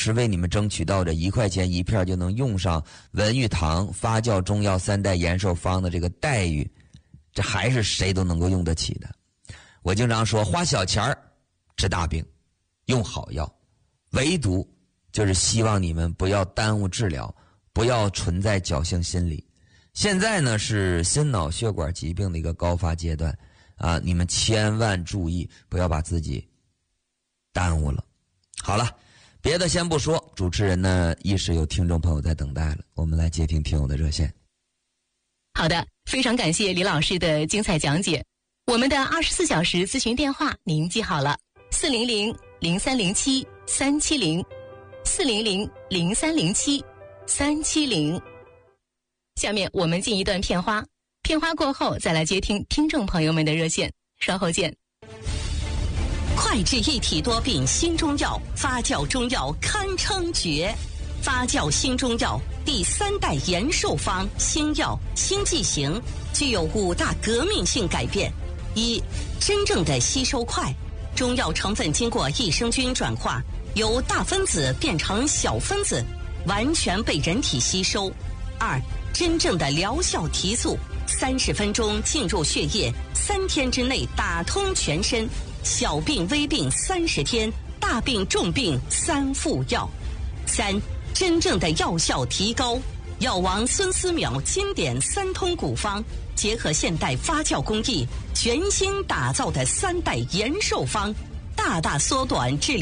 师为你们争取到这1块钱1片就能用上文玉堂发酵中药3代延寿方的这个待遇，这还是谁都能够用得起的。我经常说，花小钱治大病，用好药，唯独就是希望你们不要耽误治疗，不要存在侥幸心理。现在呢是心脑血管疾病的一个高发阶段啊，你们千万注意，不要把自己耽误了。好了，别的先不说，主持人呢一时有听众朋友在等待了，我们来接听听友的热线。 好的，非常感谢李老师的精彩讲解。我们的24小时咨询电话您记好了，400-0307-370，400-0307-370。下面我们进一段片花，片花过后再来接听听众朋友们的热线，稍后见。 快治一体多病新中药，发酵中药堪称绝。发酵新中药第3代延寿方新药新剂型具有5大革命性改变：一、真正的吸收快，中药成分经过益生菌转化，由大分子变成小分子，完全被人体吸收。2、真正的疗效提速，30分钟进入血液，3天之内打通全身，小病微病30天，大病重病3副药。3、真正的药效提高，药王孙思邈经典3通古方，结合现代发酵工艺，全新打造的3代延寿方，大大缩短治疗